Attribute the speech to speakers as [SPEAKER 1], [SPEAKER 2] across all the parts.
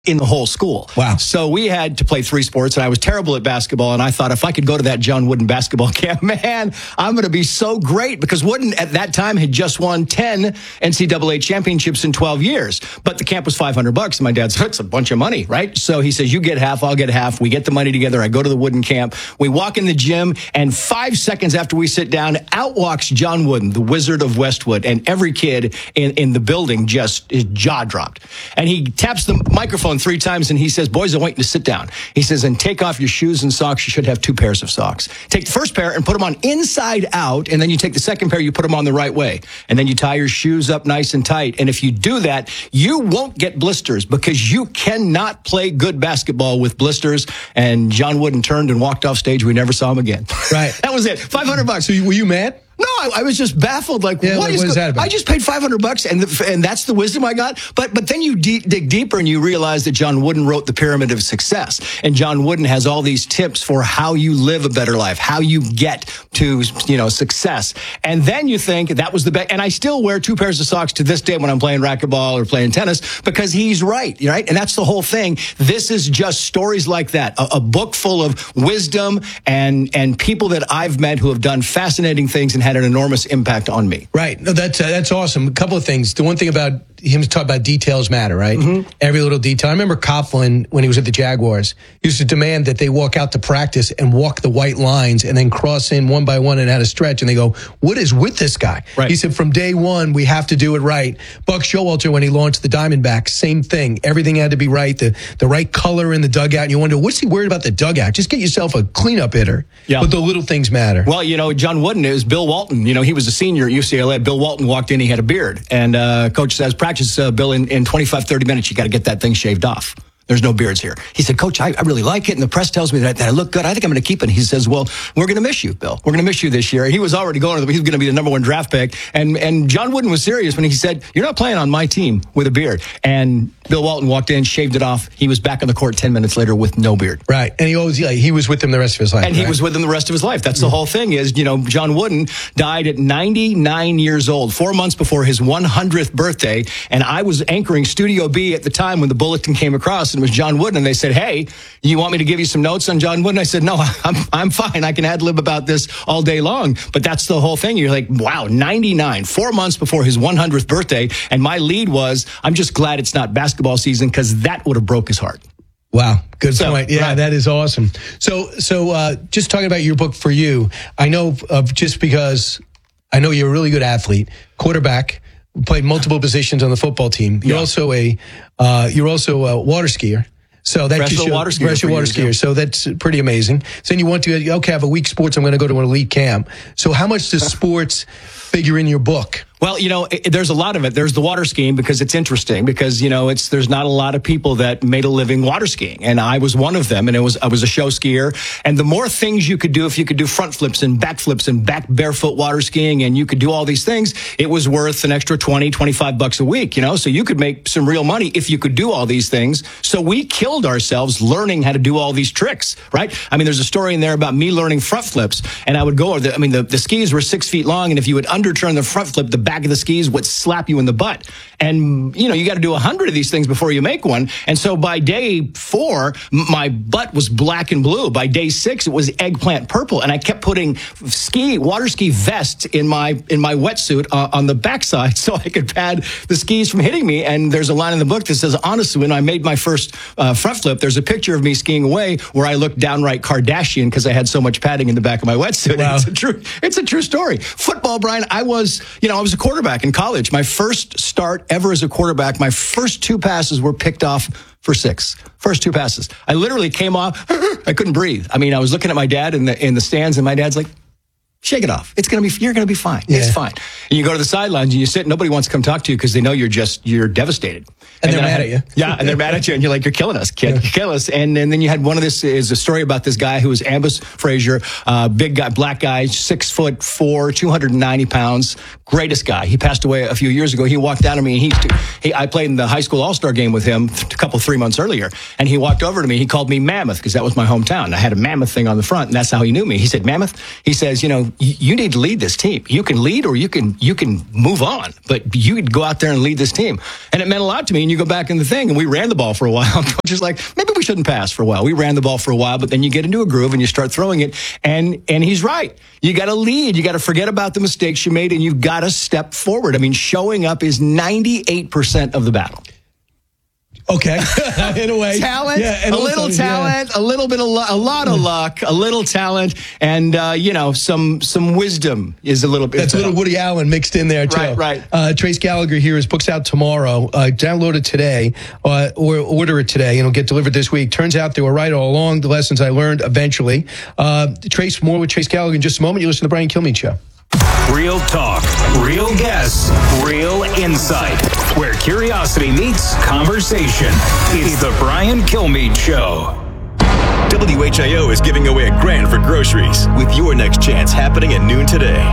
[SPEAKER 1] in the whole school.
[SPEAKER 2] Wow.
[SPEAKER 1] So we had to play 3 sports, and I was terrible at basketball, and I thought if I could go to that John Wooden basketball camp, man, I'm going to be so great, because Wooden at that time had just won 10 NCAA championships in 12 years. But the camp was $500, and my dad said, it's a bunch of money, right? So he says, you get half, I'll get half. We get the money together. I go to the Wooden camp. We walk in the gym, and 5 seconds after we sit down, out walks John Wooden, the Wizard of Westwood, and every kid in the building just, his jaw dropped. And he taps the microphone 3 times, and he says, boys, I want you to sit down. He says, and take off your shoes and socks. You should have 2 pairs of socks. Take the first pair and put them on inside out, and then you take the second pair, you put them on the right way. And then you tie your shoes up nice and tight. And if you do that, you won't get blisters, because you cannot play good basketball with blisters. And John Wooden turned and walked off stage. We never saw him again.
[SPEAKER 2] Right.
[SPEAKER 1] That was it. $500.
[SPEAKER 2] So were you mad?
[SPEAKER 1] No, I was just baffled. Like,
[SPEAKER 2] what is that about?
[SPEAKER 1] I just paid $500, and that's the wisdom I got. But then you dig deeper, and you realize that John Wooden wrote the Pyramid of Success, and John Wooden has all these tips for how you live a better life, how you get to success. And then you think that was the best. And I still wear 2 pairs of socks to this day when I'm playing racquetball or playing tennis, because he's right. And that's the whole thing. This is just stories like that, a book full of wisdom and people that I've met who have done fascinating things and had an enormous impact on me.
[SPEAKER 2] Right. No, that's awesome. A couple of things. The one thing about him talking about details matter, right? Mm-hmm. Every little detail. I remember Coughlin, when he was at the Jaguars, used to demand that they walk out to practice and walk the white lines and then cross in one by one and had a stretch. And they go, what is with this guy?
[SPEAKER 1] Right.
[SPEAKER 2] He said, from day one, we have to do it right. Buck Showalter, when he launched the Diamondbacks, same thing. Everything had to be right. The right color in the dugout. And you wonder, what's he worried about the dugout? Just get yourself a cleanup hitter. Yeah. But the little things matter.
[SPEAKER 1] Well, John Wooden is Bill Walton. He was a senior at UCLA. Bill Walton walked in, he had a beard. And coach says, practice, Bill, in 25, 30 minutes, you got to get that thing shaved off. There's no beards here. He said, Coach, I really like it, and the press tells me that I look good. I think I'm going to keep it. He says, well, we're going to miss you, Bill. We're going to miss you this year. He was already he was going to be the #1 draft pick. And John Wooden was serious when he said, you're not playing on my team with a beard. And Bill Walton walked in, shaved it off. He was back on the court 10 minutes later with no beard.
[SPEAKER 2] Right. And he was with him the rest of his life.
[SPEAKER 1] And he was with him the rest of his life. That's the whole thing is, John Wooden died at 99 years old, 4 months before his 100th birthday. And I was anchoring Studio B at the time when the bulletin came across, and it was John Wooden. And they said, hey, you want me to give you some notes on John Wooden? I said, no, I'm fine. I can ad-lib about this all day long. But that's the whole thing. You're like, wow, 99, 4 months before his 100th birthday. And my lead was, I'm just glad it's not basketball season, because that would have broke his heart.
[SPEAKER 2] Wow. Good point. Yeah, right. That is awesome. So just talking about your book for you, I know just because I know you're a really good athlete, quarterback, played multiple positions on the football team. You're also a water skier. So that just
[SPEAKER 1] water skier.
[SPEAKER 2] So that's pretty amazing. So then you want to, okay, I have a week sports, I'm going to go to an elite camp. So how much does sports figure in your book?
[SPEAKER 1] Well, there's a lot of it. There's the water skiing, because it's interesting, because, there's not a lot of people that made a living water skiing. And I was one of them, and I was a show skier. And the more things you could do, if you could do front flips and back flips and back barefoot water skiing, and you could do all these things, it was worth an extra $20-25 a week, so you could make some real money if you could do all these things. So we killed ourselves learning how to do all these tricks, right? I mean, there's a story in there about me learning front flips, and I would go, the skis were 6 feet long, and if you would underturn the front flip, the back of the skis would slap you in the butt. And, you got to do 100 of these things before you make one. And so by day 4, my butt was black and blue. By day 6, it was eggplant purple. And I kept putting water ski vests in my wetsuit on the backside so I could pad the skis from hitting me. And there's a line in the book that says, honestly, when I made my first front flip, there's a picture of me skiing away where I looked downright Kardashian because I had so much padding in the back of my wetsuit.
[SPEAKER 2] Wow.
[SPEAKER 1] It's a true story. Football, Brian, I was a quarterback in college. My first start ever as a quarterback, my first 2 passes were picked off for 6. First 2 passes. I literally came off. I couldn't breathe. I mean, I was looking at my dad in the stands, and my dad's like, shake it off. You're going to be fine. Yeah. It's fine. And you go to the sidelines and you sit, nobody wants to come talk to you because they know you're devastated.
[SPEAKER 2] And they're mad at you.
[SPEAKER 1] Yeah, and they're mad at you, and you're like, you're killing us, kid. You're killing us. And then you had is a story about this guy who was Ambus Frazier, big guy, black guy, 6'4", 290 pounds, greatest guy. He passed away a few years ago. He walked down to me, and I played in the high school all-star game with him 3 months earlier, and he walked over to me. He called me Mammoth because that was my hometown. I had a Mammoth thing on the front, and that's how he knew me. He said, Mammoth? He says, you need to lead this team. You can lead or you can move on, but you could go out there and lead this team. And it meant a lot to me. And you go back in the thing, and we ran the ball for a while. Just like, maybe we shouldn't pass for a while. We ran the ball for a while, but then you get into a groove and you start throwing it. And he's right. You got to lead. You got to forget about the mistakes you made, and you've got to step forward. I mean, showing up is 98% of the battle.
[SPEAKER 2] Okay, in a way.
[SPEAKER 1] Talent,
[SPEAKER 2] yeah,
[SPEAKER 1] a little talent, a little bit of a lot of luck, a little talent, and some wisdom is a little bit.
[SPEAKER 2] That's a little Woody Allen mixed in there too.
[SPEAKER 1] Right.
[SPEAKER 2] Trace Gallagher here. His book's out tomorrow. Download it today or order it today, and it'll get delivered this week. Turns out they were right all along. The lessons I learned eventually. Trace, more with Trace Gallagher in just a moment. You listen to the Brian Kilmeade Show.
[SPEAKER 3] Real talk, real guests, real insight. Where curiosity meets conversation. It's the Brian Kilmeade Show.
[SPEAKER 4] WHIO is giving away $1,000 for groceries with your next chance happening at noon today.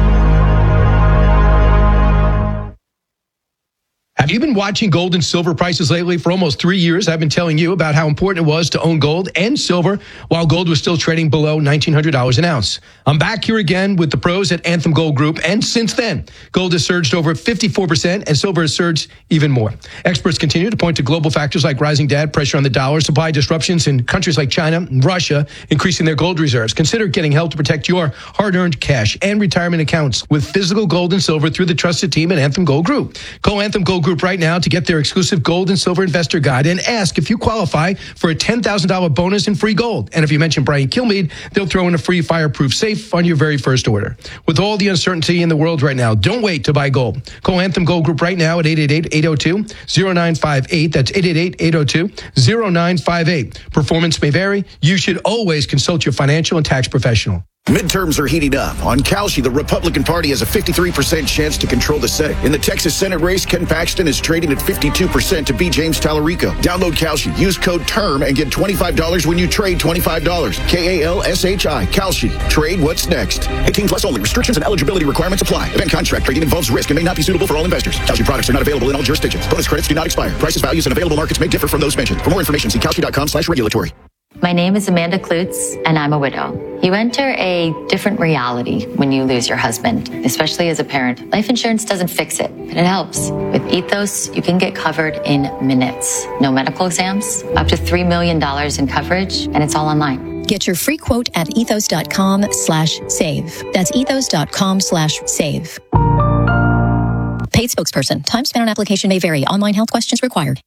[SPEAKER 2] Have you been watching gold and silver prices lately? For almost 3 years, I've been telling you about how important it was to own gold and silver while gold was still trading below $1,900 an ounce. I'm back here again with the pros at Anthem Gold Group, and since then, gold has surged over 54% and silver has surged even more. Experts continue to point to global factors like rising debt, pressure on the dollar, supply disruptions in countries like China and Russia, increasing their gold reserves. Consider getting help to protect your hard-earned cash and retirement accounts with physical gold and silver through the trusted team at Anthem Gold Group. Call Anthem Gold Group right now to get their exclusive gold and silver investor guide and ask if you qualify for a $10,000 bonus in free gold. And if you mention Brian Kilmeade, they'll throw in a free fireproof safe on your very first order. With all the uncertainty in the world right now, don't wait to buy gold. Call Anthem Gold Group right now at 888-802-0958. That's 888-802-0958. Performance may vary. You should always consult your financial and tax professional.
[SPEAKER 5] Midterms are heating up. On Kalshi, the Republican Party has a 53% chance to control the Senate. In the Texas Senate race, Ken Paxton is trading at 52% to beat James Tallarico. Download Kalshi. Use code TERM and get $25 when you trade $25. Kalshi. Kalshi. Trade what's next. 18 plus only. Restrictions and eligibility requirements apply. Event contract trading involves risk and may not be suitable for all investors. Kalshi products are not available in all jurisdictions. Bonus credits do not expire. Prices, values, and available markets may differ from those mentioned. For more information, see kalshi.com/regulatory.
[SPEAKER 6] My name is Amanda Klutz, and I'm a widow. You enter a different reality when you lose your husband, especially as a parent. Life insurance doesn't fix it, but it helps. With Ethos, you can get covered in minutes. No medical exams, up to $3 million in coverage, and it's all online.
[SPEAKER 7] Get your free quote at ethos.com/save. That's ethos.com/save. Paid spokesperson. Time spent on application may vary. Online health questions required.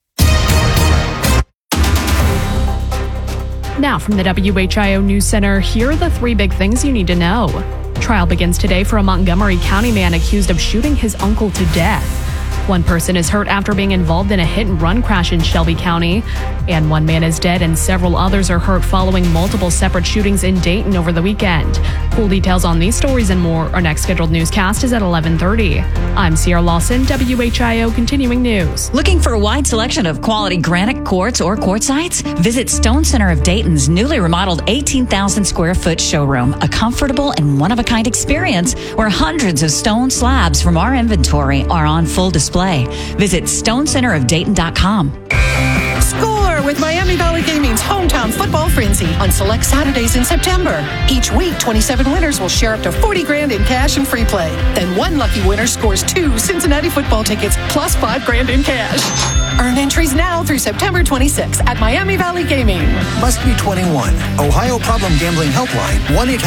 [SPEAKER 8] Now from the WHIO News Center, here are the 3 big things you need to know. Trial begins today for a Montgomery County man accused of shooting his uncle to death. One person is hurt after being involved in a hit-and-run crash in Shelby County. And one man is dead and several others are hurt following multiple separate shootings in Dayton over the weekend. Full details on these stories and more. Our next scheduled newscast is at 11:30. I'm Sierra Lawson, WHIO Continuing News.
[SPEAKER 9] Looking for a wide selection of quality granite quartz or quartzites? Visit Stone Center of Dayton's newly remodeled 18,000 square foot showroom, a comfortable and one-of-a-kind experience where hundreds of stone slabs from our inventory are on full display. Visit stonecenterofdayton.com.
[SPEAKER 10] Score with Miami Valley Gaming's hometown football frenzy on select Saturdays in September. Each week, 27 winners will share up to $40,000 in cash and free play. Then one lucky winner scores 2 Cincinnati football tickets plus $5,000 in cash. Earn entries now through September 26 at Miami Valley Gaming.
[SPEAKER 11] Must be 21. Ohio Problem Gambling Helpline,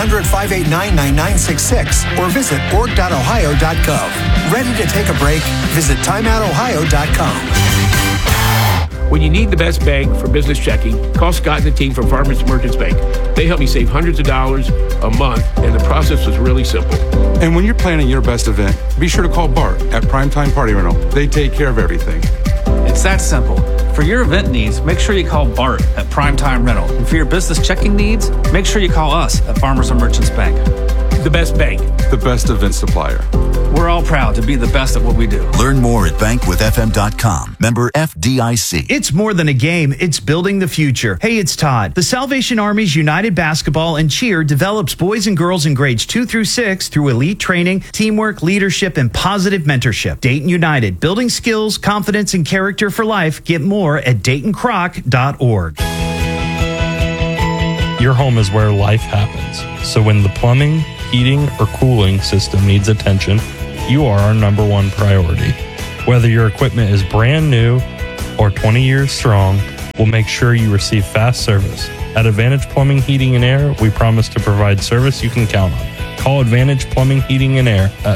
[SPEAKER 11] 1-800-589-9966 or visit org.ohio.gov. Ready to take a break? Visit timeoutohio.com.
[SPEAKER 12] When you need the best bank for business checking, call Scott and the team from Farmers Merchants Bank. They helped me save hundreds of dollars a month, and the process was really simple.
[SPEAKER 13] And when you're planning your best event, be sure to call Bart at Primetime Party Rental. They take care of everything.
[SPEAKER 14] It's that simple. For your event needs, make sure you call Bart at Primetime Rental. And for your business checking needs, make sure you call us at Farmers and Merchants Bank.
[SPEAKER 12] The best bank.
[SPEAKER 13] The best event supplier.
[SPEAKER 14] We're all proud to be the best at what we do.
[SPEAKER 15] Learn more at bankwithfm.com. Member FDIC.
[SPEAKER 16] It's more than a game. It's building the future. Hey, it's Todd. The Salvation Army's United Basketball and Cheer develops boys and girls in grades 2 through 6 through elite training, teamwork, leadership, and positive mentorship. Dayton United. Building skills, confidence, and character for life. Get more at DaytonCroc.org.
[SPEAKER 17] Your home is where life happens. So when the plumbing, heating or cooling system needs attention, you are our number one priority. Whether your equipment is brand new or 20 years strong, we'll make sure you receive fast service. At Advantage Plumbing, Heating and Air, we promise to provide service you can count on. Call Advantage Plumbing, Heating and Air at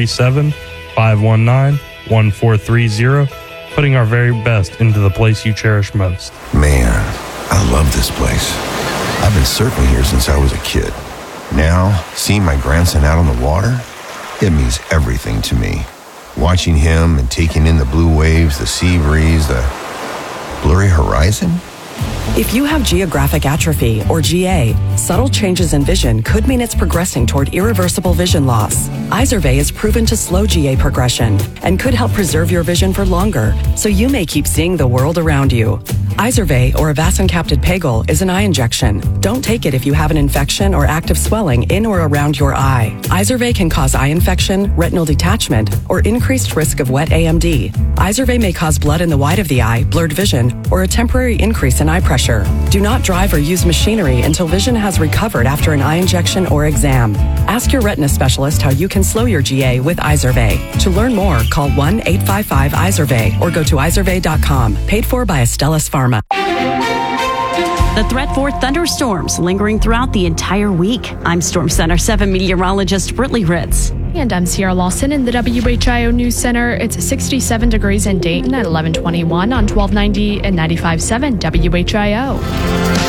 [SPEAKER 17] 937-519-1430, putting our very best into the place you cherish most.
[SPEAKER 18] Man, I love this place. I've been surfing here since I was a kid. Now, seeing my grandson out on the water, it means everything to me. Watching him and taking in the blue waves, the sea breeze, the blurry horizon.
[SPEAKER 19] If you have geographic atrophy, or GA, subtle changes in vision could mean it's progressing toward irreversible vision loss. Izervay is proven to slow GA progression and could help preserve your vision for longer, so you may keep seeing the world around you. Izervay, or avacincaptad pegol, is an eye injection. Don't take it if you have an infection or active swelling in or around your eye. Izervay can cause eye infection, retinal detachment, or increased risk of wet AMD. Izervay may cause blood in the white of the eye, blurred vision, or a temporary increase in eye pressure. Do not drive or use machinery until vision has recovered after an eye injection or exam. Ask your retina specialist how you can slow your GA with Izervay. To learn more, call 1-855-IZERVAY or go to izervay.com. Paid for by Astellas Pharma.
[SPEAKER 20] The threat for thunderstorms lingering throughout the entire week. I'm Storm Center 7 meteorologist Brittany Ritz.
[SPEAKER 8] And I'm Sierra Lawson in the WHIO News Center. It's 67 degrees in Dayton at 11:21 on 1290 and 95.7 WHIO.